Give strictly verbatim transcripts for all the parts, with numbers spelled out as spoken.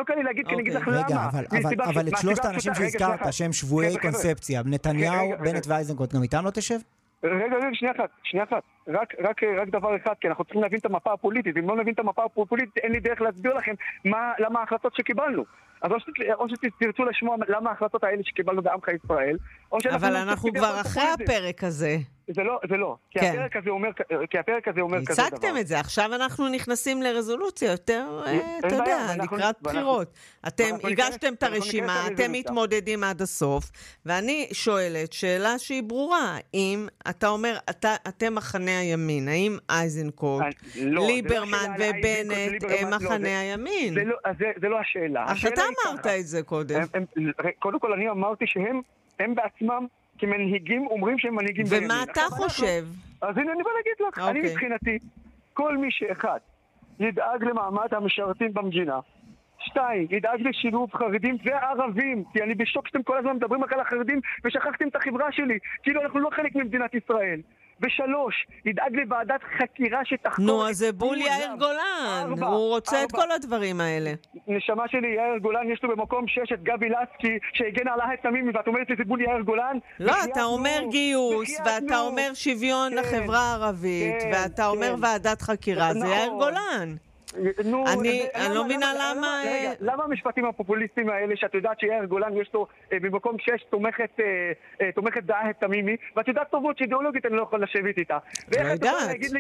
קל לי להגיד, כי אני אגיד לך למה. רגע, אבל את שלושת האנשים שהזכרת, שהם שבויי קונספציה, נתניהו, בנט ואיזנקוט, גם איתם לא תשב? רגע, רגע, שנייה אחת, שנייה אחת. רק, רק, רק דבר אחד, כי אנחנו צריכים להבין את המפה הפוליטית. אם לא נבין את המפה הפוליטית, אין לי דרך להסביר לכם מה, למה ההחלטות שקיבלנו. אז או שתרצו לשמוע למה ההחלטות האלה שקיבלנו בעמך ישראל, אבל אנחנו כבר אחרי הפרק הזה. זה לא, זה לא. כי הפרק הזה אומר, כי הפרק הזה אומר כזה דבר. הצגתם את זה, עכשיו אנחנו נכנסים לרזולוציה יותר, אתה יודע, לקראת בחירות. אתם הגשתם את הרשימה, אתם מתמודדים עד הסוף, ואני שואלת שאלה שהיא ברורה, אם אתה אומר, אתם מחנה הימין, האם איזנקוט, ליברמן ובנט הם מחנה הימין? זה לא השאלה. אז אתה אמרת את זה קודם. קודם כל אני אמרתי שהם בעצמם כמנהיגים אומרים שהם מנהיגים בימין. ומה אתה חושב? אז הנה אני בא להגיד לך, אני מבחינתי, כל מי שאחד ידאג למעמד המשרתים במדינה, שתיים, ידאג לשילוב חרדים וערבים, כי אני בשוק שאתם כל הזמן מדברים רק על החרדים ושכחתם את החברה שלי, כאילו אנחנו לא חלק ממדינת ישראל. ושלוש, ידאג לוועדת חקירה שתחקור... נו, אז זה בול יאיר גולן, הוא רוצה את כל הדברים האלה. נשמה שלי, יאיר גולן, יש לו במקום שש את גבי לסקי, שהגן על ההת תמימי, ואת אומרת שזה בול יאיר גולן? לא, אתה אומר גיוס, ואתה אומר שוויון לחברה הערבית, ואתה אומר ועדת חקירה, זה יאיר גולן. אני לא מבינה למה... למה המשפטים הפופוליסטיים האלה, שאת יודעת שיאיר גולן יש לו במקום שש תומכת דעת תמימי, ואת יודעת טובות שאידיאולוגית אני לא יכול לשבת איתה. ואיך את יכולה להגיד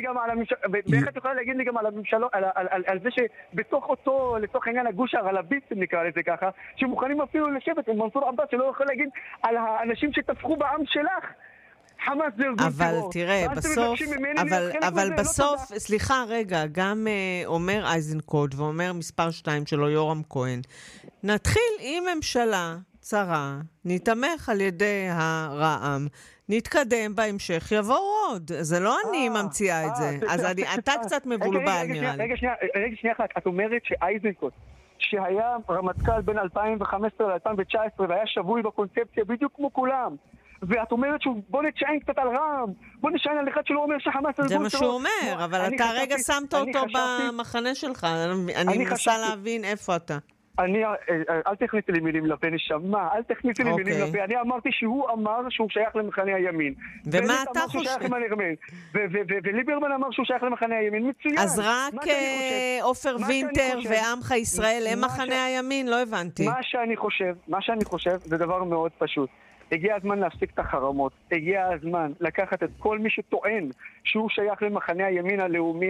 לי גם על הממשלה, על זה שבתוך אותו, לתוך העניין הגוש הרלביסטים נקרא לזה ככה, שמוכנים אפילו לשבת עם מנסור עבאס שלא יכול להגיד על האנשים שטפחו בעם שלך. אבל תראה, בסוף, אבל, אבל בסוף, סליחה רגע, גם uh, אומר איזנקוט ואומר מספר שתיים שלו יורם כהן, נתחיל עם ממשלה צרה, נתמך על ידי הרע"מ, נתקדם בהמשך, יבואו עוד. זה לא אני ממציאה את זה. אז אתה קצת מבולבל נראה לי. רגע שנייה, רגע שנייה אחת, את אומרת שאיזנקוט, שהיה רמטכ"ל בין אלפיים וחמש עשרה ל-אלפיים תשע עשרה והיה שבוי בקונספציה בדיוק כמו כולם, ואת אומרת שהוא בוא נתשען קצת על רע"מ, בוא נתשען על אחד שלא אומר שחמאס... זה מה שהוא אומר, אבל אתה רגע שמת אותו במחנה שלך, אני מנסה להבין איפה אתה. אני, אל תכניסי לי מילים לפה, נשמה, אל תכניסי לי מילים לפה. אני אמרתי שהוא אמר שהוא שייך למחנה הימין. ומה אתה חושב? וליברמן אמר שהוא שייך למחנה הימין, מצוין. אז רק עופר וינטר ועמך ישראל הם מחנה הימין? לא הבנתי. מה שאני חושב, מה שאני חושב זה דבר מאוד פשוט. הגיע הזמן להפסיק את החרמות, הגיע הזמן לקחת את כל מי שטוען שהוא שייך למחנה הימין הלאומי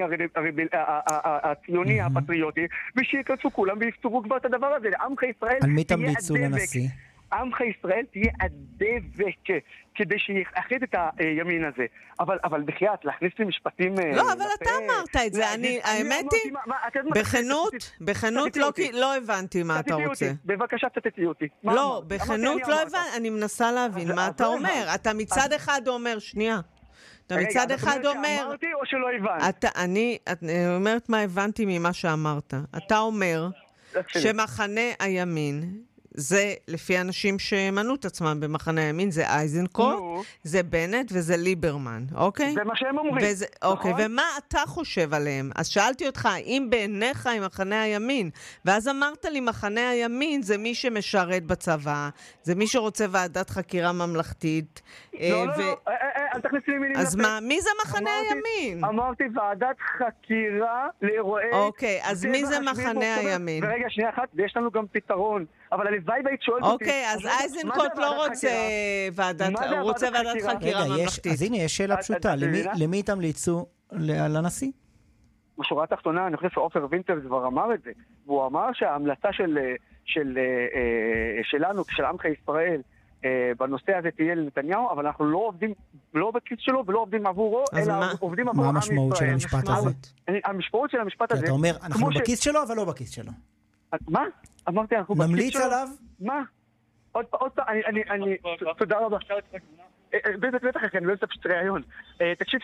הציוני הפטריוטי, ושיקצו כולם ויפתרו כבר את הדבר הזה. עמך ישראל על מי תמליצו לנשיא? עמך ישראל תהיה הדבק כדי שיחד את הימין הזה. אבל, אבל בחייאת, להכניס לי משפטים... לא, אבל אתה אמרת את זה. אני, האמת היא, בכנות, בכנות לא הבנתי מה אתה רוצה. בבקשה, תתתי אותי. לא, בכנות לא הבנתי, אני מנסה להבין מה אתה אומר. אתה מצד אחד אומר, שנייה. אתה מצד אחד אומר... אמרתי או שלא הבנת? אני אומרת מה הבנתי ממה שאמרת. אתה אומר שמחנה הימין... זה לפי אנשים שמנו את עצמם במחנה הימין, זה איזנקוט, זה בנט וזה ליברמן, אוקיי? זה מה שהם אומרים. וזה, אוקיי, ומה אתה חושב עליהם? אז שאלתי אותך, האם בעיניך עם מחנה הימין? ואז אמרת לי, מחנה הימין זה מי שמשרת בצבא, זה מי שרוצה ועדת חקירה ממלכתית. לא, לא, לא, אל תכניסי לי מילים. אז מה, מי זה מחנה הימין? אמרתי ועדת חקירה לאירועי... אוקיי, אז מי זה מחנה הימין? ורגע, שנייה אחת, ויש לנו גם פתרון. אבל הלוואי והיית שואלת אותי... אוקיי, אז איזנקוט לא רוצה ועדת... הוא רוצה ועדת חקירה ממלכתית. אז הנה, יש שאלה פשוטה. למי תמליצו לנשיא? בשורה התחתונה, אני חושב שעופר וינטר כבר אמר את זה. והוא אמר שההמלצה שלנו, של עמך ישראל, בנושא הזה תהיה לנתניהו, אבל אנחנו לא עובדים, לא בכיס שלו ולא עובדים עבורו, אלא עובדים עבור עם ישראל. מה המשמעות של המשפט הזה? המשמעות של המשפט הזה... אתה אומר, אנחנו בכיס שלו, אבל לא בכיס שלו. מה? אמרתי, אנחנו בכיס שלו. נמליץ עליו? מה? עוד פעם, אני... תודה רבה. בטח, בטח, אני לא אצא פשוט ראיון. תקשיב שנייה.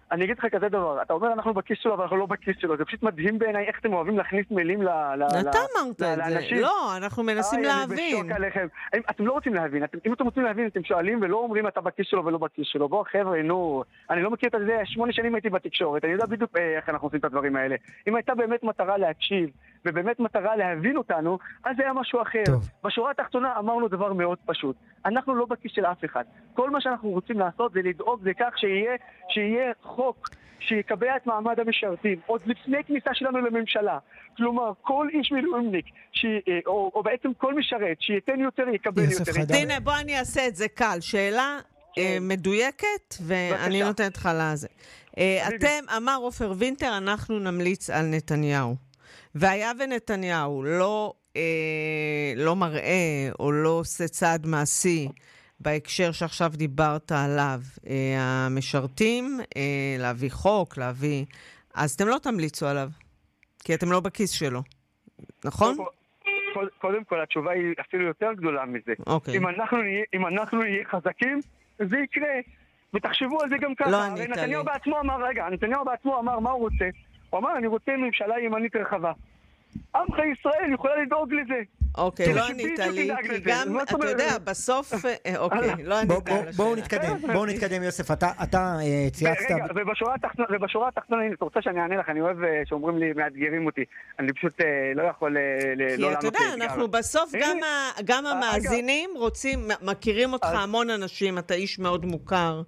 אני אגיד לך כזה דבר, אתה אומר אנחנו בכיס שלו, אבל אנחנו לא בכיס שלו, זה פשוט מדהים בעיניי איך אתם אוהבים להכניס מילים לאנשים. אתה אמרת את זה, לא, אנחנו מנסים להבין. אני בשוק עליכם. אתם לא רוצים להבין, אם אתם רוצים להבין, אתם שואלים ולא אומרים אתה בכיס שלו ולא בכיס שלו. בוא חבר'ה, נו, אני לא מכיר את זה, שמונה שנים הייתי בתקשורת, אני יודע בדיוק איך אנחנו עושים את הדברים האלה. אם הייתה באמת מטרה להקשיב, ובאמת מטרה להבין אותנו, אז זה היה משהו אחר. טוב. בשורה התחתונה אמרנו דבר מאוד פשוט. אנחנו לא בכיס של אף אחד. כל מה שאנחנו רוצים לעשות זה לדאוג לכך שיהיה, שיהיה חוק שיקבע את מעמד המשרתים, עוד לפני כניסה שלנו לממשלה. כלומר, כל איש מילואימניק, ש... או, או בעצם כל משרת, שייתן יותר, יקבל יותר. הנה, בוא אני אעשה את זה קל. שאלה מדויקת, ואני נותנת לך לזה. אתם, אמר עופר וינטר, אנחנו נמליץ על נתניהו. והיה ונתניהו לא, אה, לא מראה או לא עושה צעד מעשי בהקשר שעכשיו דיברת עליו, אה, המשרתים, אה, להביא חוק, להביא... אז אתם לא תמליצו עליו, כי אתם לא בכיס שלו, נכון? קודם, קודם כל, התשובה היא אפילו יותר גדולה מזה. אוקיי. אם אנחנו נהיה, אם אנחנו נהיה חזקים, זה יקרה. ותחשבו על זה גם ככה. לא ענית לי. נתניהו בעצמו אמר, רגע, נתניהו בעצמו אמר מה הוא רוצה. הוא אמר, אני רוצה ממשלה ימנית רחבה. עמך ישראל יכולה לדאוג לזה. אוקיי, לא ענית לי, כי גם, אתה יודע, בסוף, אוקיי, לא ענית לי. בואו נתקדם, בואו נתקדם, יוסף, אתה צייצת... רגע, ובשורה התחתונה, אתה רוצה שאני אענה לך, אני אוהב שאומרים לי, מאתגרים אותי, אני פשוט לא יכול לא לענות. כי אתה יודע, אנחנו בסוף, גם המאזינים רוצים, מכירים אותך המון אנשים, אתה איש מאוד מוכר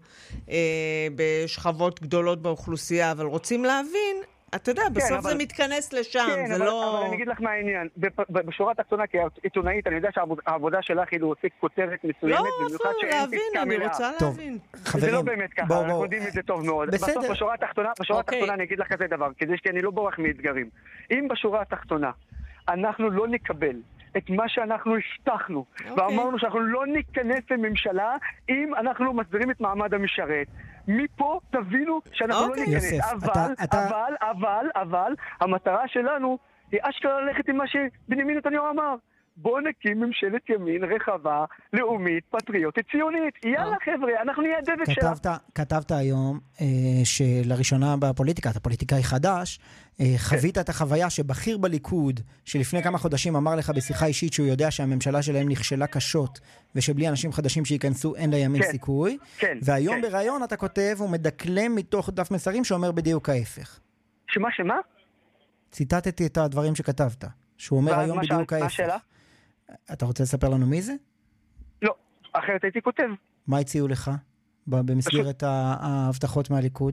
בשכבות גדולות באוכלוסייה, אבל רוצים להבין, אתה יודע, בסוף זה מתכנס לשם, זה לא... אבל אני אגיד לך מה העניין. בשורה התחתונה, כעיתונאית, אני יודע שהעבודה שלך היא להוסיף כותרת מסוימת, לא, אפילו להבין, אני רוצה להבין. זה לא באמת ככה, אנחנו יודעים את זה טוב מאוד. בסוף, בשורה התחתונה, בשורה התחתונה אני אגיד לך כזה דבר, כדי שאני לא בורח מאתגרים. אם בשורה התחתונה אנחנו לא נקבל את מה שאנחנו הבטחנו, ואמרנו שאנחנו לא ניכנס לממשלה אם אנחנו מסבירים את מעמד המשרת. מפה תבינו שאנחנו לא ניכנס. אבל, אבל, אבל, אבל, המטרה שלנו היא אשכרה ללכת עם מה שבנימין נתניהו אמר. בואו נקים ממשלת ימין רחבה, לאומית, פטריוטית, ציונית. יאללה חבר'ה, אנחנו נהיה הדבק שלה. כתבת היום שלראשונה בפוליטיקה, אתה פוליטיקאי חדש, חווית את החוויה שבכיר בליכוד, שלפני כמה חודשים אמר לך בשיחה אישית שהוא יודע שהממשלה שלהם נכשלה קשות, ושבלי אנשים חדשים שייכנסו אין לימין סיכוי, והיום ברעיון אתה כותב ומדקלם מתוך דף מסרים שאומר בדיוק ההפך. שמה, שמה? ציטטתי את הדברים שכתבת, שהוא אומר היום בדיוק ההפך. מה השאלה? אתה רוצה לספר לנו מי זה? לא, אחרת הייתי כותב. מה הציעו לך במסגרת ההבטחות מהליכוד?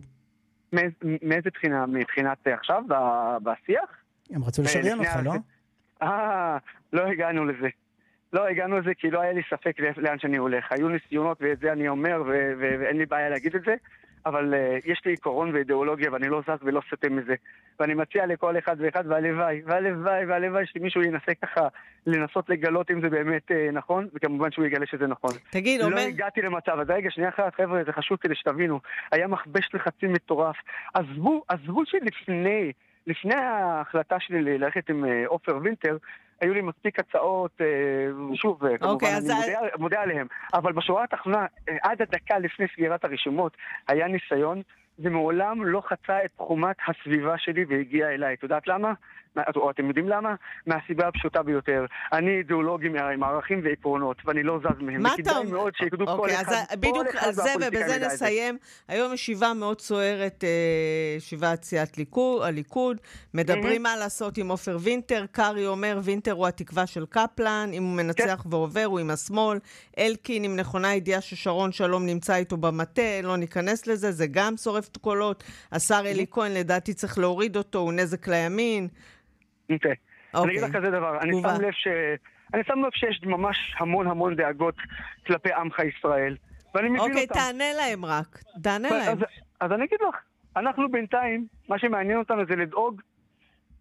מאיזה בחינה? מבחינת עכשיו, בשיח? הם רצו לשריין אותך, לא? אה, לא הגענו לזה. לא הגענו לזה כי לא היה לי ספק לאן שאני הולך. היו ניסיונות ואת זה אני אומר ואין לי בעיה להגיד את זה. אבל uh, יש לי עיקרון ואידיאולוגיה ואני לא זז ולא סתם מזה. ואני מציע לכל אחד ואחד והלוואי, והלוואי, והלוואי שמישהו ינסה ככה לנסות לגלות אם זה באמת uh, נכון, וכמובן שהוא יגלה שזה נכון. תגיד, לא אומר... הגעתי למצב, אז רגע, שנייה אחת, חבר'ה, זה חשוב כדי שתבינו. היה מכבש לחצים מטורף. עזבו, עזבו שלפני, לפני ההחלטה שלי ללכת עם עופר uh, וינטר, היו לי מספיק הצעות, שוב, כמובן, אני מודע עליהם. אבל בשורה התחתונה, עד הדקה לפני סגירת הרשימות, היה ניסיון, ומעולם לא חצה את תחומת הסביבה שלי והגיע אליי. את יודעת למה? או אתם יודעים למה? מהסיבה הפשוטה ביותר. אני אידיאולוגי עם ערכים ועקרונות, ואני לא זז מהם. מה אתה אומר? אוקיי, אז בדיוק על זה ובזה נסיים. היום ישיבה מאוד סוערת, ישיבת סיעת הליכוד. מדברים מה לעשות עם עופר וינטר. קרי אומר, וינטר הוא התקווה של קפלן. אם הוא מנצח ועובר, הוא עם השמאל. אלקין, עם נכונה ידיעה ששרון שלום נמצא איתו במטה, לא ניכנס לזה, זה גם שורף קולות. השר אלי כהן, לדעתי צריך להוריד אותו, הוא נזק לימין. אוקיי. אני אגיד לך כזה דבר, אני שם לב ש... אני שם לב שיש ממש המון המון דאגות כלפי עמך ישראל, ואני מבין אותם. אוקיי, תענה להם רק, תענה להם. אז אני אגיד לך, אנחנו בינתיים, מה שמעניין אותנו זה לדאוג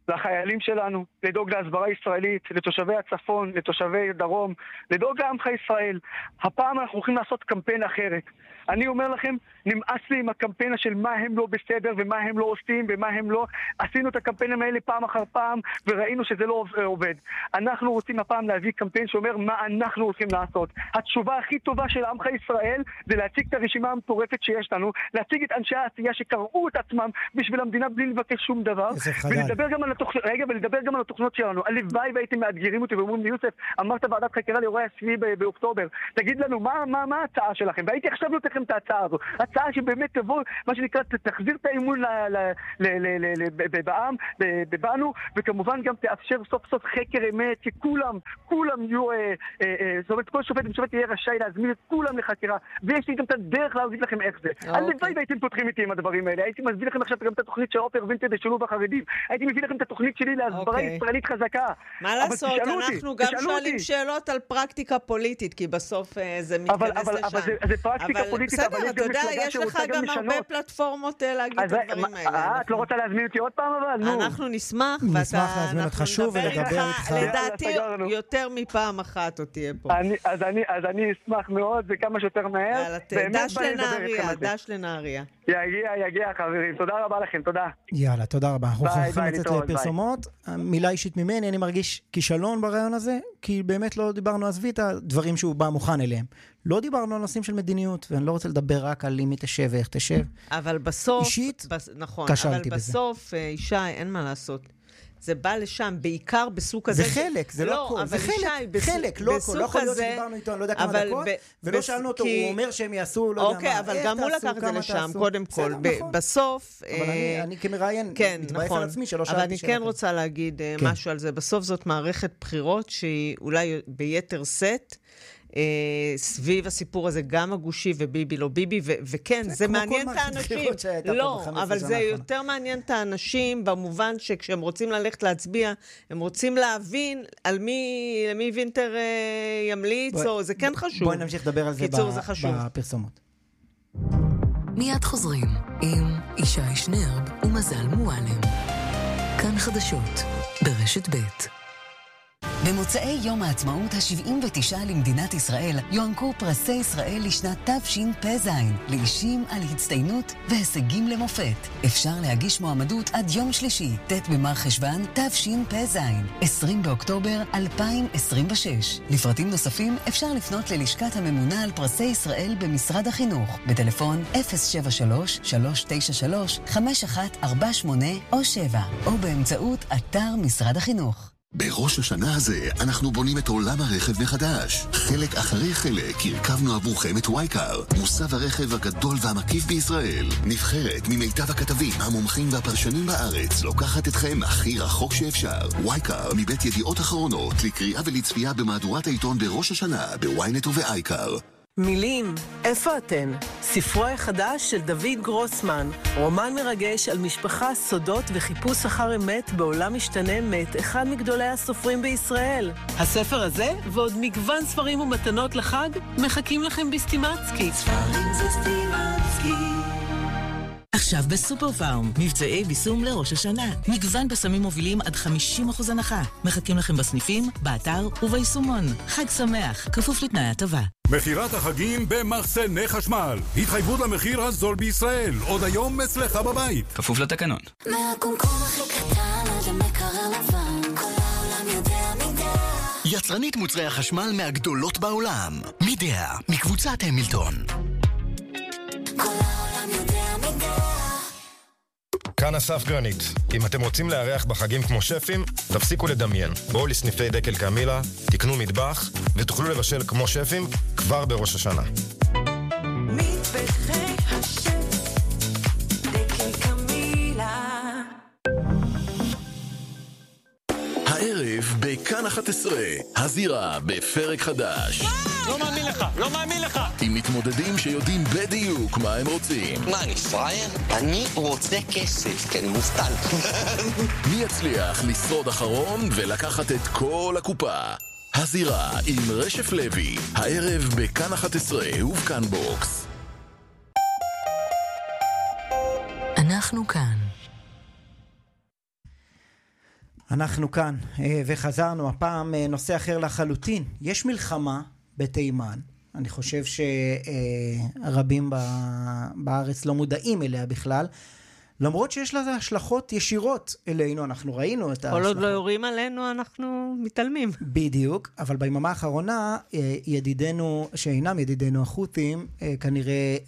לחיילים שלנו, לדאוג להסברה ישראלית, לתושבי הצפון, לתושבי דרום, לדאוג לעמך ישראל. הפעם אנחנו הולכים לעשות קמפיין אחרת. אני אומר לכם, נמאס לי עם הקמפיין של מה הם לא בסדר ומה הם לא עושים ומה הם לא. עשינו את הקמפיינים האלה פעם אחר פעם וראינו שזה לא עובד. אנחנו רוצים הפעם להביא קמפיין שאומר מה אנחנו הולכים לעשות. התשובה הכי טובה של עמך ישראל זה להציג את הרשימה המטורפת שיש לנו, להציג את אנשי העשייה שקראו את עצמם בשביל המדינה בלי לבקש שום דבר, ולדבר גם על התוכניות, רגע, ולדבר גם על התוכניות שלנו. הלוואי והייתם מאתגרים אותי ואומרים לי, יוסף, אמרת ועדת חקירה לאירועי השביעי באוקטובר. תגיד לנו, מה, מה, מה ההצעה שלכם? והייתי עכשיו נותן את ההצעה הזו. הצעה שבאמת תבוא, מה שנקרא, תחזיר את האמון בעם, בנו, וכמובן גם תאפשר סוף סוף חקר אמת, שכולם, כולם יהיו, זאת אומרת, כל שופט ושופט יהיה רשאי להזמין את כולם לחקירה, ויש לי גם את הדרך להביא לכם איך זה. הלוואי והייתם פותחים איתי עם הדברים האלה. הייתי מביא לכם עכשיו גם את התוכנית של עופר וינטר לשילוב החרדים. הייתי מביא לכם את התוכנית שלי להסברה ישראלית חזקה. מה לעשות, אנחנו גם שואלים שאלות על פרקטיקה פוליטית, כי בסוף זה מתכנס לשם. אבל זה פרקטיקה פוליטית, אבל אתה יודע, יש לך גם הרבה פלטפורמות להגיד את הדברים האלה. את לא רוצה להזמין אותי עוד פעם אבל? אנחנו נשמח, נשמח להזמין אותך שוב ולדבר איתך. לדעתי יותר מפעם אחת עוד תהיה פה. אז אני אשמח מאוד, וכמה שיותר מהר. דש לנהריה, דש לנהריה. יגיע, יגיע חברים. תודה רבה לכם, תודה. יאללה, תודה רבה. אנחנו הולכים לצאת לפרסומות. מילה אישית ממני, אני מרגיש כישלון ברעיון הזה, כי באמת לא דיברנו, עזבי את הדברים שהוא בא מוכן אליהם. לא דיברנו על נושאים של מדיניות, ואני לא רוצה לדבר רק על מי תשב ואיך תשב. אבל בסוף, אישית, נכון, כשלתי אבל בזה. בסוף, ישי, אין מה לעשות. זה בא לשם, בעיקר בסוג הזה. זה חלק, זה לא הכל. זה חלק, חלק, לא הכל. לא יכול להיות שדיברנו איתו, אני לא יודע כמה דקות, ולא שאלנו אותו, הוא אומר שהם יעשו, לא יודע מה. אוקיי, אבל גם הוא לקח את זה לשם, קודם כל. בסוף... אבל אני כמראיין, מתבייך על עצמי שלא שאלתי אבל אני כן רוצה להגיד משהו על זה. בסוף זאת מערכת בחירות שהיא אולי ביתר סט, סביב הסיפור הזה, גם הגושי וביבי לא ביבי, וכן, זה מעניין את האנשים. לא, אבל זה יותר מעניין את האנשים, במובן שכשהם רוצים ללכת להצביע, הם רוצים להבין על מי, למי וינטר ימליץ, או זה כן חשוב. בואי נמשיך לדבר על זה בפרסומות. מיד חוזרים עם ישי שנרב ומזל מועלם. כאן חדשות, ברשת ב'. במוצאי יום העצמאות ה-שבעים ותשע למדינת ישראל יוענקו פרסי ישראל לשנת תשפ"ז לאישים על הצטיינות והישגים למופת. אפשר להגיש מועמדות עד יום שלישי, ט' במר חשוון תשפ"ז, עשרים באוקטובר אלפיים עשרים ושש. לפרטים נוספים אפשר לפנות ללשכת הממונה על פרסי ישראל במשרד החינוך בטלפון אפס שבע שלוש שלוש תשע שלוש חמש אחת ארבע שמונה או שבע או באמצעות אתר משרד החינוך. בראש השנה הזה אנחנו בונים את עולם הרכב מחדש. חלק אחרי חלק הרכבנו עבורכם את וייקר, מוסב הרכב הגדול והמקיף בישראל. נבחרת ממיטב הכתבים, המומחים והפרשנים בארץ לוקחת אתכם הכי רחוק שאפשר. וייקר מבית ידיעות אחרונות לקריאה ולצפייה במהדורת העיתון בראש השנה בוויינט ובאייקר. מילים, איפה אתן? ספרו החדש של דוד גרוסמן, רומן מרגש על משפחה, סודות וחיפוש אחר אמת בעולם משתנה מאת אחד מגדולי הסופרים בישראל. הספר הזה ועוד מגוון ספרים ומתנות לחג מחכים לכם בסטימצקי. ספרים זה סטימצקי. עכשיו בסופר פארם, מבצעי ביסום לראש השנה. מגוון בסמים מובילים עד חמישים אחוז הנחה. מחכים לכם בסניפים, באתר וביישומון. חג שמח, כפוף לתנאי הטבה. מחירת החגים במחסני חשמל. התחייבות למחיר הזול בישראל. עוד היום אצלך בבית. כפוף לתקנון. מהקומקום הכי קטן עד המקרר לבן. כל העולם יודע מידע. יצרנית מוצרי החשמל מהגדולות בעולם. מידע, מקבוצת המילטון. כל העולם יודע מידע. כאן אסף גרנית. אם אתם רוצים לארח בחגים כמו שפים, תפסיקו לדמיין. בואו לסניפי דקל קמילה, תקנו מטבח, ותוכלו לבשל כמו שפים כבר בראש השנה. מטבחי השף, דקל קמילה. הערב בכאן אחת עשרה, הזירה בפרק חדש. לא מאמין לך, לא מאמין לך. עם מתמודדים שיודעים בדיוק מה הם רוצים. מה, אני פראייר? אני רוצה כסף, כי אני מובטל. מי יצליח לשרוד אחרון ולקחת את כל הקופה? הזירה עם רשף לוי, הערב בכאן אחת עשרה ובכאן בוקס. אנחנו כאן. אנחנו כאן, וחזרנו, הפעם נושא אחר לחלוטין. יש מלחמה בתימן, אני חושב שרבים בארץ לא מודעים אליה בכלל, למרות שיש לזה השלכות ישירות אלינו, אנחנו ראינו את ההשלכות. כל עוד לא יורים עלינו, אנחנו מתעלמים. בדיוק, אבל ביממה האחרונה, ידידינו, שאינם ידידינו החות'ים, כנראה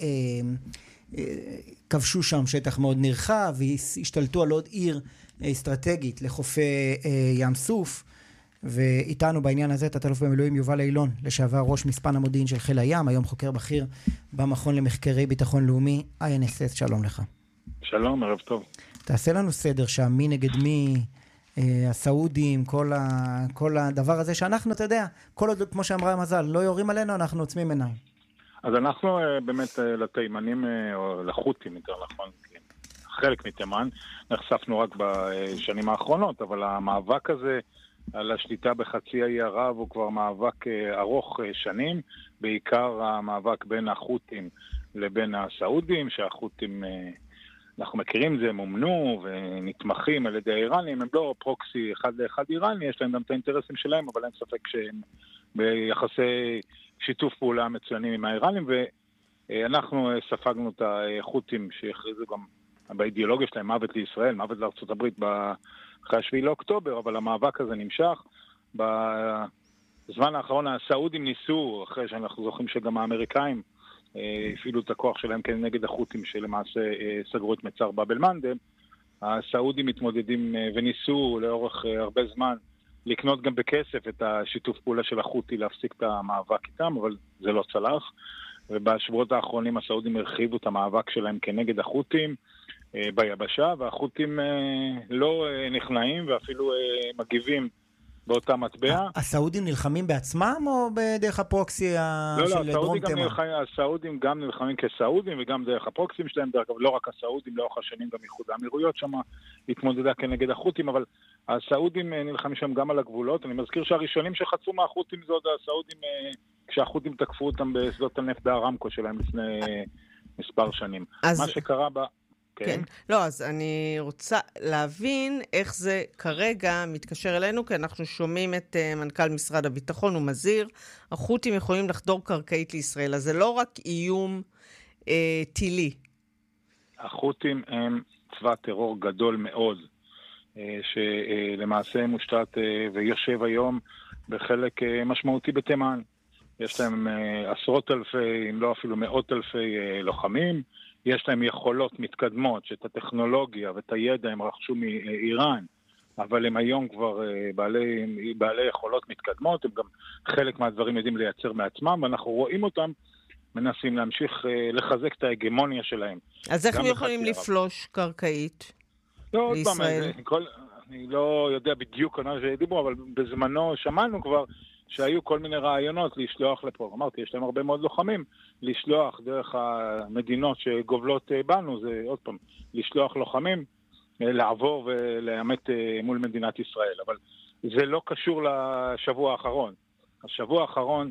כבשו שם שטח מאוד נרחב, והשתלטו על עוד עיר אסטרטגית לחופי ים סוף, ואיתנו בעניין הזה תת-אלוף במילואים יובל אילון, לשעבר ראש מספן המודיעין של חיל הים, היום חוקר בכיר במכון למחקרי ביטחון לאומי, איי אן אס אס, שלום לך. שלום, ערב טוב. תעשה לנו סדר שם, מי נגד מי, אה, הסעודים, כל, ה, כל הדבר הזה שאנחנו, אתה יודע, כל עוד, כמו שאמרה מזל, לא יורים עלינו, אנחנו עוצמים עיניים. אז אנחנו אה, באמת אה, לתימנים, אה, או לחות'ים יותר נכון, חלק מתימן, נחשפנו רק בשנים האחרונות, אבל המאבק הזה על השליטה בחצי האי ערב הוא כבר מאבק אה, ארוך אה, שנים, בעיקר המאבק בין החות'ים לבין הסעודים, שהחות'ים... אה, אנחנו מכירים את זה, הם מומנו ונתמכים על ידי האיראנים, הם לא פרוקסי אחד לאחד איראני, יש להם גם את האינטרסים שלהם, אבל אין ספק שהם ביחסי שיתוף פעולה מצוינים עם האיראנים, ואנחנו ספגנו את החות'ים שהכריזו גם באידיאולוגיה שלהם, מוות לישראל, מוות לארצות הברית אחרי השביעי לאוקטובר, אבל המאבק הזה נמשך. בזמן האחרון הסעודים ניסו, אחרי שאנחנו זוכרים שגם האמריקאים, הפעילו את הכוח שלהם כנגד החות'ים שלמעשה סגרו את מצר באב אל-מנדב. הסעודים מתמודדים וניסו לאורך הרבה זמן לקנות גם בכסף את השיתוף פעולה של החות'י להפסיק את המאבק איתם, אבל זה לא צלח. ובשבועות האחרונים הסעודים הרחיבו את המאבק שלהם כנגד החות'ים ביבשה, והחות'ים לא נכנעים ואפילו מגיבים באותה מטבע. הסעודים נלחמים בעצמם או בדרך הפרוקסי של דרום תימן? הסעודים גם נלחמים כסעודים וגם דרך הפרוקסים שלהם, לא רק הסעודים, לאורך השנים גם איחוד האמירויות שם התמודדה כנגד החות'ים, אבל הסעודים נלחמים שם גם על הגבולות. אני מזכיר שהראשונים שחצו מהחות'ים זה עוד הסעודים, כשהחות'ים תקפו אותם בשדות הנפט בארמקו שלהם לפני מספר שנים. מה שקרה ב... כן. לא, אז אני רוצה להבין איך זה כרגע מתקשר אלינו, כי אנחנו שומעים את uh, מנכ"ל משרד הביטחון, הוא מזהיר, החות'ים יכולים לחדור קרקעית לישראל, אז זה לא רק איום uh, טילי. החות'ים הם צבא טרור גדול מאוד, uh, שלמעשה מושתת uh, ויושב היום בחלק uh, משמעותי בתימן. יש להם uh, עשרות אלפי, אם לא אפילו מאות אלפי uh, לוחמים, יש להם יכולות מתקדמות, שאת הטכנולוגיה ואת הידע הם רכשו מאיראן, אבל הם היום כבר בעלי, בעלי יכולות מתקדמות, הם גם חלק מהדברים יודעים לייצר מעצמם, ואנחנו רואים אותם, מנסים להמשיך לחזק את ההגמוניה שלהם. אז איך הם יכולים לפלוש קרקעית לא, לישראל? פעם, כל, אני לא יודע בדיוק על זה דיברו, אבל בזמנו שמענו כבר, שהיו כל מיני רעיונות לשלוח לפה. אמרתי, יש להם הרבה מאוד לוחמים, לשלוח דרך המדינות שגובלות בנו, זה עוד פעם, לשלוח לוחמים, לעבור ולאמת מול מדינת ישראל. אבל זה לא קשור לשבוע האחרון. השבוע האחרון,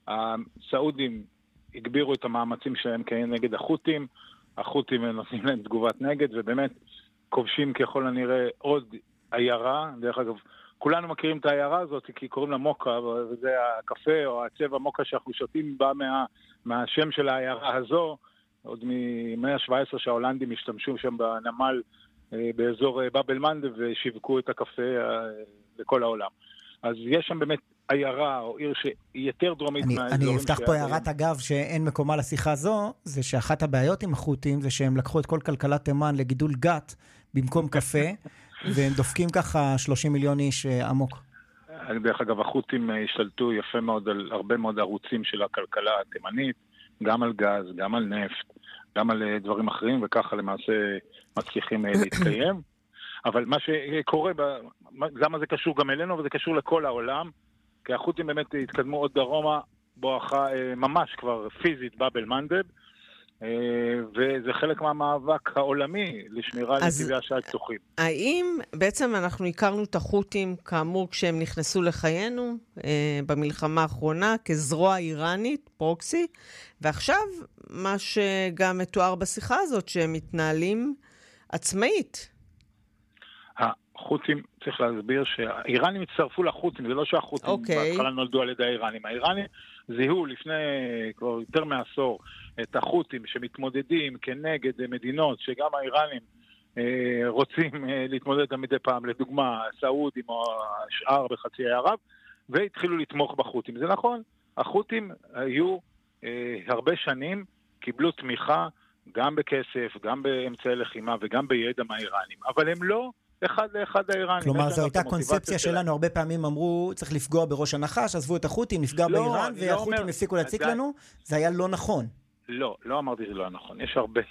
הסעודים הגבירו את המאמצים שלהם כנגד החות'ים, החות'ים נותנים להם תגובת נגד, ובאמת כובשים ככל הנראה עוד עיירה, דרך אגב, כולנו מכירים את העיירה הזאת, כי קוראים לה מוקה, וזה הקפה או הצבע מוקה שאנחנו שותים בה מה, מהשם של העיירה הזו, עוד מ-מאה ה-שבע עשרה שההולנדים השתמשו שם בנמל באזור באב אל-מנדב ושיווקו את הקפה לכל העולם. אז יש שם באמת עיירה או עיר שהיא יותר דרומית מהאזורים. אני אפתח פה הערת אגב שאין מקומה לשיחה זו, זה שאחת הבעיות עם החות'ים זה שהם לקחו את כל כלכלת תימן לגידול גת במקום קפה, והם דופקים ככה שלושים מיליון איש עמוק. דרך אגב, החות'ים השתלטו יפה מאוד על הרבה מאוד ערוצים של הכלכלה התימנית, גם על גז, גם על נפט, גם על דברים אחרים, וככה למעשה מצליחים להתקיים. אבל מה שקורה, למה זה קשור גם אלינו, וזה קשור לכל העולם, כי החות'ים באמת התקדמו עוד דרומה, בואכה ממש כבר פיזית באב אל-מנדב, וזה חלק מהמאבק העולמי לשמירה על נתיבי השיט פתוחים. האם בעצם אנחנו הכרנו את החות'ים כאמור כשהם נכנסו לחיינו אה, במלחמה האחרונה כזרוע איראנית, פרוקסי, ועכשיו מה שגם מתואר בשיחה הזאת שהם מתנהלים עצמאית. החות'ים, צריך להסביר שהאיראנים הצטרפו לחות'ים, זה לא שהחות'ים okay. בהתחלה נולדו על ידי האיראנים. האיראנים זיהו לפני כבר יותר מעשור את החות'ים שמתמודדים כנגד מדינות שגם האיראנים אה, רוצים אה, להתמודד מדי פעם, לדוגמה סעודים או השאר בחצי האי ערב, והתחילו לתמוך בחות'ים. זה נכון, החות'ים היו אה, הרבה שנים, קיבלו תמיכה גם בכסף, גם באמצעי לחימה וגם בידע מהאיראנים, אבל הם לא אחד לאחד האיראנים. כלומר, זו הייתה קונספציה שלנו, הרבה פעמים אמרו, צריך לפגוע בראש הנחש, עזבו את החות'ים, נפגע לא, באיראן, והחות'ים לא הפסיקו להציק עדיין... לנו, זה היה לא נכון. לא, לא אמרתי שזה לא נכון, יש הרבה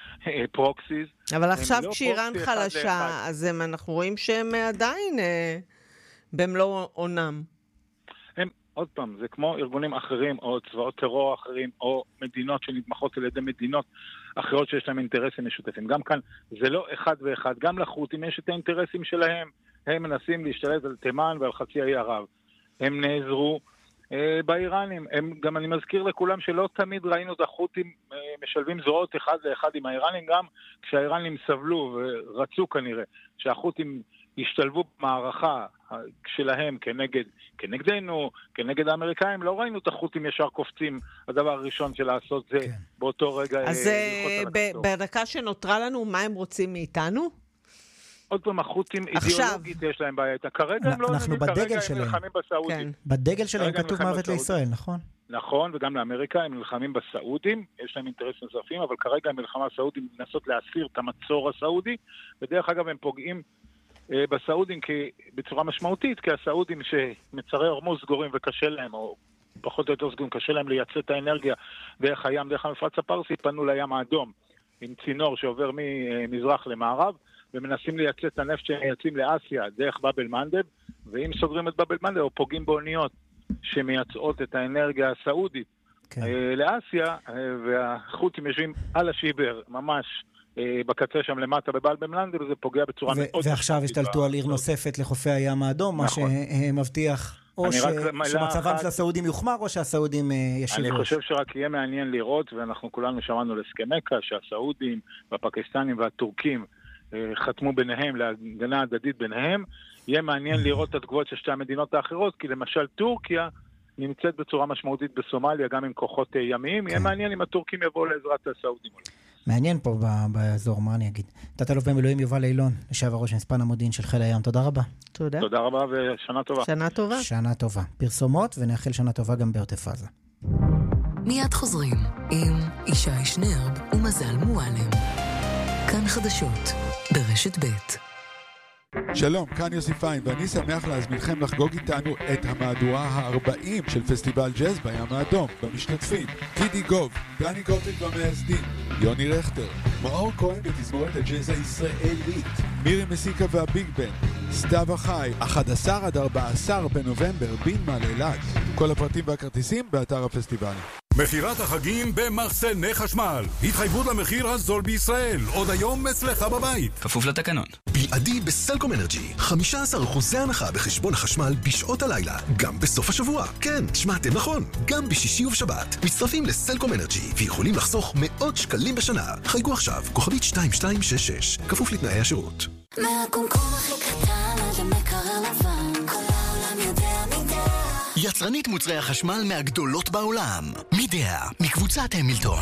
פרוקסיס. אבל עכשיו לא כשאיראן חלשה, אז הם, אנחנו רואים שהם עדיין אה, במלוא עונם. הם, עוד פעם, זה כמו ארגונים אחרים, או צבאות טרור אחרים, או מדינות שנתמכות על ידי מדינות אחרות שיש להם אינטרסים משותפים. גם כאן זה לא אחד ואחד, גם לחות'ים יש את האינטרסים שלהם, הם מנסים להשתלט על תימן ועל חצי האי ערב. הם נעזרו אה, באיראנים. הם, גם אני מזכיר לכולם שלא תמיד ראינו את החות'ים אה, משלבים זרועות אחד לאחד עם האיראנים, גם כשהאיראנים סבלו ורצו כנראה שהחות'ים השתלבו במערכה שלהם כנגד, כנגדנו, כנגד האמריקאים, לא ראינו את החות'ים ישר קופצים. הדבר הראשון של לעשות זה כן. באותו רגע... אז ב- בדקה שנותרה לנו, מה הם רוצים מאיתנו? עוד פעם, החות'ים אידיאולוגית יש להם בעיה. כרגע הם לא... אנחנו בדגל שלהם. הם נלחמים בסעודים. כן. בדגל שלהם כתוב מוות לישראל, נכון? נכון, וגם לאמריקה הם נלחמים בסעודים, יש להם אינטרס נוספים, אבל כרגע הם מלחמה סעודים לנסות להסיר את המצור הסעודי, ודרך אגב הם פוגעים בסעודים בצורה משמעותית, כי הסעודים שמצרי הורמוז סגורים וקשה להם, או פחות או יותר סגורים, קשה להם לייצא את האנרגיה דרך הים, דרך המפרץ הפרסי, פנו לים האדום עם צינור שעובר ממזרח למערב, ומנסים לייצא את הנפט שמייצאים לאסיה דרך באבל מנדב, ואם סוגרים את באבל מנדב או פוגעים באוניות שמייצאות את האנרגיה הסעודית כן. לאסיה, והחות'ים יושבים על השיבר, ממש בקצה שם למטה בבאבל מנדב, וזה פוגע בצורה ו- מאוד... ועכשיו השתלטו על עיר נוספת לחופי הים האדום, נכון. מה שמבטיח או ש... שמצבם אחת... של הסעודים יוחמר, או שהסעודים ישיבו. אני חושב שרק יהיה מעניין לראות, ואנחנו כולנו שמענו להסכמקה, שהסעודים והפקיסטנים והטורקים חתמו ביניהם, להגנה הדדית ביניהם, יהיה מעניין לראות את התגובות של שתי המדינות האחרות, כי למשל טורקיה נמצאת בצורה משמעותית בסומליה, גם עם כוחות ימיים, יהיה מעניין אם הטורקים יבואו לעזרת הסעודים. מעניין פה באזור, מה אני אגיד. תת-אלוף במילואים יובל אילון, לשעבר ראש מספן המודיעין של חיל הים, תודה רבה. תודה. תודה רבה ושנה טובה. שנה טובה. שנה טובה. פרסומות ונאחל שנה טובה גם בעוטף עזה. מיד חוזרים עם ישי שנרב ומזל מועלם. כאן חדשות ברשת ב'. שלום, כאן יוסי פיין, ואני שמח להזמינכם לחגוג איתנו את המהדורה ה-ארבעים של פסטיבל ג'אז בים האדום. במשתתפים, טידי גוב, דני גוטליב והמייסדים, יוני רכטר, מאור כהן בתזמורת הג'אז הישראלית, מירי מסיקה והביג בן, סתיו החי, אחד עשר עד ארבעה עשר בנובמבר, בינמה לאילת. כל הפרטים והכרטיסים באתר הפסטיבל. מחירת החגים במחסני חשמל. התחייבות למחיר הזול בישראל. עוד היום אצלך בבית. כפוף לתקנון. בלעדי בסלקום אנרג'י. חמישה עשר אחוז הנחה בחשבון החשמל בשעות הלילה. גם בסוף השבוע. כן, שמעתם נכון. גם בשישי ובשבת. מצטרפים לסלקום אנרג'י ויכולים לחסוך מאות שקלים בשנה. חייגו עכשיו. כוכבית שתיים שתיים שש שש. כפוף לתנאי השירות. מהקומקום הכי קטן עד המקרר לבן. כל העולם יודע מידה. יצרנית מוצרי החשמל מהגדולות בעולם. מידע, מקבוצת המילטון.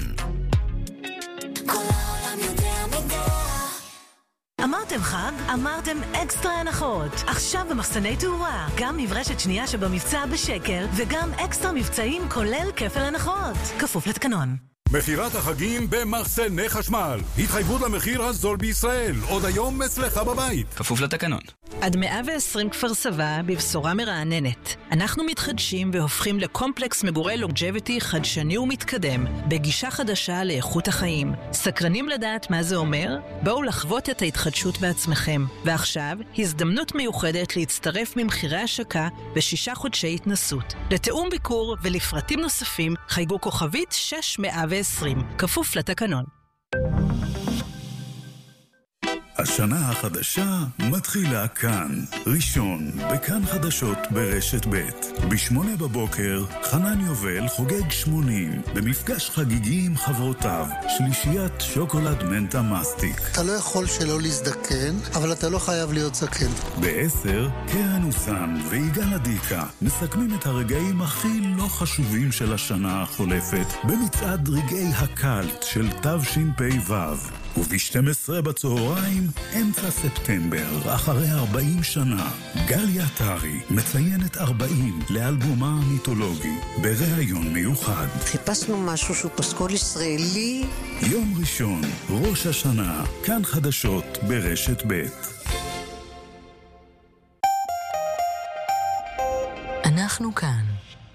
כל העולם יודע מידע. אמרתם חג? אמרתם אקסטרה הנחות. עכשיו במחסני תאורה. גם מברשת שנייה שבמבצע בשקל, וגם אקסטרה מבצעים כולל כפל הנחות. כפוף לתקנון. מחירת החגים במחסני חשמל. התחייבות למחיר הזול בישראל. עוד היום אצלך בבית. כפוף לתקנון. עד מאה ועשרים כפר סבא בבשורה מרעננת. אנחנו מתחדשים והופכים לקומפלקס מגורי לונג'ביטי חדשני ומתקדם, בגישה חדשה לאיכות החיים. סקרנים לדעת מה זה אומר? בואו לחוות את ההתחדשות בעצמכם. ועכשיו, הזדמנות מיוחדת להצטרף ממחירי השקה בשישה חודשי התנסות. לתאום ביקור ולפרטים נוספים, חייגו כוכבית שש מאה ועשרים, כפוף לתקנון. השנה החדשה מתחילה כאן. ראשון, בכאן חדשות ברשת ב'. בשמונה בבוקר, חנן יובל חוגג שמונים, במפגש חגיגי עם חברותיו, שלישיית שוקולד מנטה מסטיק. אתה לא יכול שלא להזדקן, אבל אתה לא חייב להיות זקן. בעשר, קרן אוסן ויגאל עדיקה מסכמים את הרגעים הכי לא חשובים של השנה החולפת, במצעד רגעי הקלט של תשפ"ו. וב-שתים עשרה בצהריים, אמצע ספטמבר, אחרי ארבעים שנה, גליה טרי מציינת ארבעים לאלבומה המיתולוגי, בראיון מיוחד. חיפשנו משהו שהוא פסקול ישראלי. יום ראשון, ראש השנה, כאן חדשות ברשת ב'. אנחנו כאן.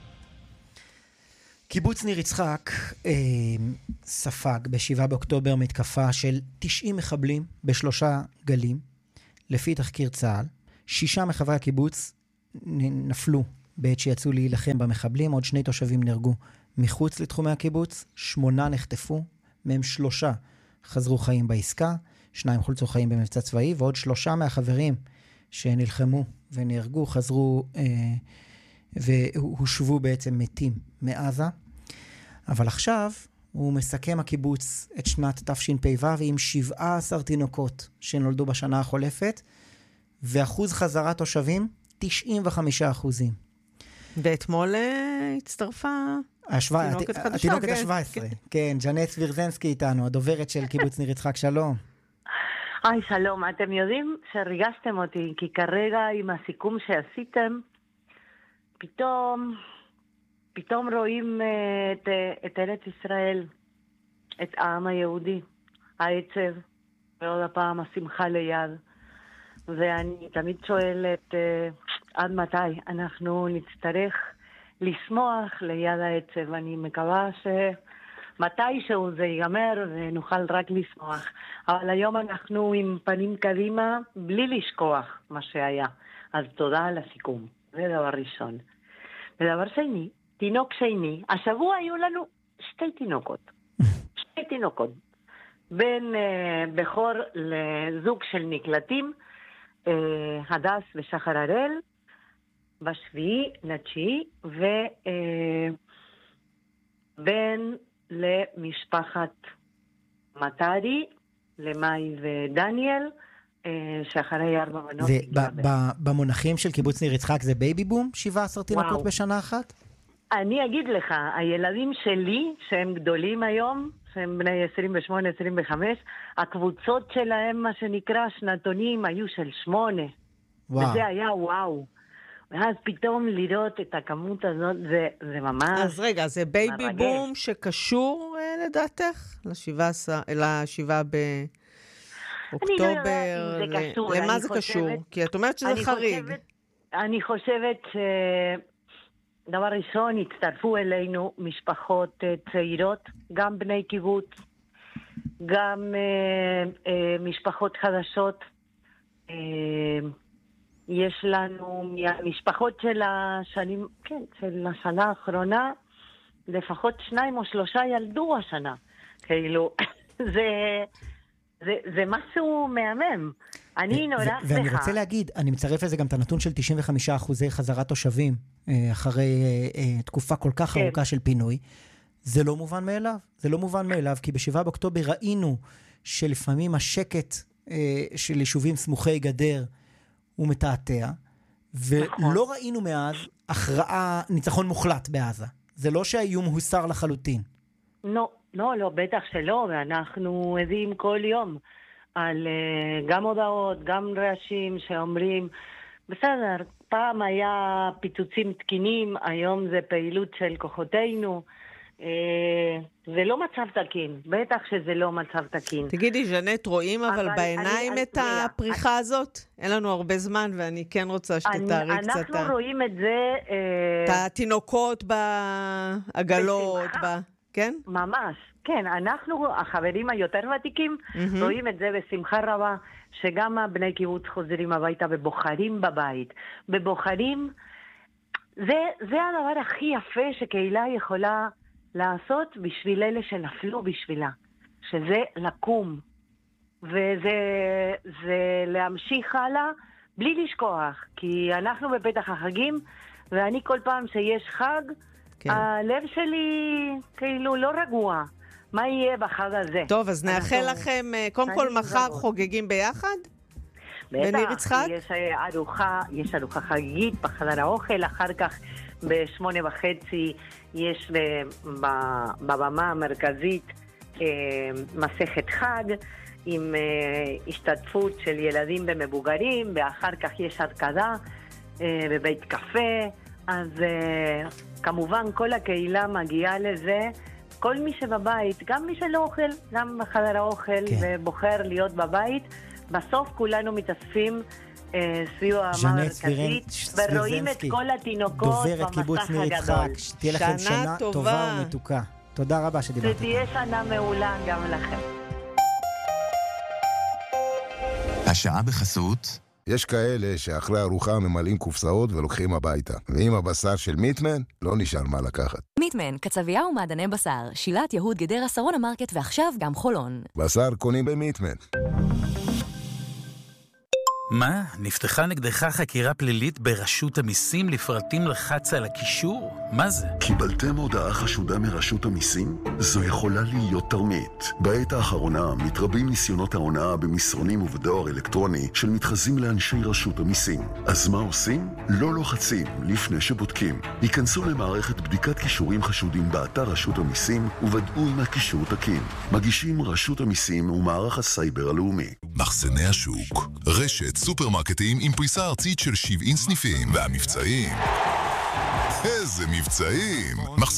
קיבוץ ניר יצחק אה, ספג בשבעה באוקטובר מתקפה של תשעים מחבלים בשלושה גלים. לפי תחקיר צה"ל, שישה מחברי הקיבוץ נפלו בעת שיצאו להילחם במחבלים, עוד שני תושבים נהרגו מחוץ לתחומי הקיבוץ, שמונה נחטפו, מהם שלושה חזרו חיים בעסקה, שניים חולצו חיים במבצע צבאי, ועוד שלושה מהחברים שנלחמו ונהרגו חזרו אה, והושבו בעצם מתים מעזה. אבל עכשיו הוא מסכם הקיבוץ את שנת תשפ"ו עם שבעה עשר תינוקות שנולדו בשנה החולפת, ואחוז חזרת תושבים תשעים וחמישה אחוזים. ואתמול הצטרפה תינוקת חדשה. התינוקת ה-שבע עשרה. כן, ג'נט סבירזנסקי איתנו, הדוברת של קיבוץ ניר יצחק, שלום. היי, שלום. אתם יודעים שהרגשתם אותי, כי כרגע עם הסיכום שעשיתם, פתאום, פתאום רואים את, את ארץ ישראל, את העם היהודי, העצב, ועוד הפעם השמחה ליד. ואני תמיד שואלת, עד מתי אנחנו נצטרך לשמוח ליד העצב. אני מקווה שמתישהו זה ייגמר ונוכל רק לשמוח. אבל היום אנחנו עם פנים קדימה, בלי לשכוח מה שהיה. אז תודה על הסיכום. זה דבר ראשון. ודבר שני, תינוק שני, השבוע היו לנו שתי תינוקות. שתי תינוקות. בין uh, בכור לזוג של נקלטים, uh, הדס ושחר הראל, בשביעי לתשיעי, ובין uh, למשפחת מטרי, למאי ודניאל, שאחרי ארבע בנות. במונחים של קיבוץ ניר יצחק זה בייבי בום? שבעה עשר תינוקות בשנה אחת? אני אגיד לך, הילדים שלי, שהם גדולים היום, שהם בני עשרים ושמונה עשרים וחמש, הקבוצות שלהם, מה שנקרא שנתונים, היו של שמונה. וזה היה וואו. ואז פתאום לראות את הכמות הזאת, זה, זה ממש... אז רגע, זה בייבי מרגש. בום שקשור לדעתך? לשבעה ב... אוקטובר, לא זה קשור. למה זה חושבת, קשור? כי את אומרת שזה חריג. חושבת, אני חושבת שדבר ראשון, הצטרפו אלינו משפחות צעירות, גם בני קיבוץ, גם אה, אה, משפחות חדשות. אה, יש לנו משפחות של השנים, כן, של השנה האחרונה, לפחות שניים או שלושה ילדו השנה. כאילו, זה... זה, זה משהו מהמם. אני נורא שמחה. ואני רוצה להגיד, אני מצרף לזה גם את הנתון של תשעים וחמישה אחוזי חזרת תושבים, אחרי תקופה כל כך ארוכה של פינוי. זה לא מובן מאליו. זה לא מובן מאליו, כי בשבעה באוקטובר ראינו שלפעמים השקט של יישובים סמוכי גדר הוא מתעתע, ולא ראינו מאז הכרעה, ניצחון מוחלט בעזה. זה לא שהאיום הוסר לחלוטין. לא. לא, לא, בטח שלא, ואנחנו עדים כל יום על uh, גם הודעות, גם רעשים שאומרים, בסדר, פעם היה פיצוצים תקינים, היום זה פעילות של כוחותינו, uh, זה לא מצב תקין, בטח שזה לא מצב תקין. תגידי, ז'נט, רואים אבל, אבל בעיניים אני, את אני, הפריחה אני, הזאת? אין לנו הרבה זמן, ואני כן רוצה שתתארי קצת. אנחנו רואים את זה... את התינוקות בעגלות, ב... כן? ממש, כן. אנחנו, החברים היותר ותיקים, mm-hmm. רואים את זה בשמחה רבה, שגם הבני קיבוץ חוזרים הביתה ובוחרים בבית. בבוחרים, זה, זה הדבר הכי יפה שקהילה יכולה לעשות בשביל אלה שנפלו בשבילה. שזה לקום, וזה זה להמשיך הלאה בלי לשכוח, כי אנחנו בפתח החגים, ואני כל פעם שיש חג, כן. הלב שלי כאילו לא רגוע. מה יהיה בחג הזה? טוב, אז נאחל לכם, קודם כל מחר חוגגים ביחד? בניר יצחק? יש ארוחה, יש ארוחה חגיגית בחדר האוכל, אחר כך בשמונה וחצי יש בבמה המרכזית מסכת חג עם השתתפות של ילדים ומבוגרים, ואחר כך יש הרקדה בבית קפה, אז כמובן כל הקהילה מגיעה לזה, כל מי שבבית, גם מי שלא אוכל, גם בחדר האוכל, כן. ובוחר להיות בבית, בסוף כולנו מתאספים אה, סביב הבמה המרכזית, ורואים את כל התינוקות במסך הגדול. שתהיה לכם שנה טובה. טובה ומתוקה. תודה רבה שדיברת. שתהיה שנה מעולה גם לכם. השעה בחסות. יש כאלה שאחרי ארוחה ממלאים קופסאות ולוקחים הביתה. ועם הבשר של מיטמן, לא נשאר מה לקחת. מיטמן, קצבייה ומעדני בשר, שילת יהוד גדרה שרון המרקט ועכשיו גם חולון. בשר קונים במיטמן. מה? נפתחה נגדך חקירה פלילית ברשות המיסים לפרטים לחץ על הקישור? מה זה? קיבלתם הודעה חשודה מרשות המיסים? זו יכולה להיות תרמית. בעת האחרונה מתרבים ניסיונות ההונאה במסרונים ובדואר אלקטרוני של מתחזים לאנשי רשות המיסים. אז מה עושים? לא לוחצים לפני שבודקים. היכנסו למערכת בדיקת קישורים חשודים באתר רשות המיסים וודאו אם הקישור תקין. מגישים רשות המיסים ומערך הסייבר הלאומי. מחסני השוק, רשת סופרמרקטים עם פריסה ארצית של שבעים סניפים, והמבצעים, איזה מבצעים!